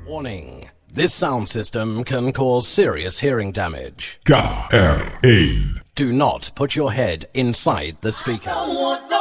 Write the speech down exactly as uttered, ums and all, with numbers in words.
Warning. This sound system can cause serious hearing damage. K R één. Do not put your head inside the speaker.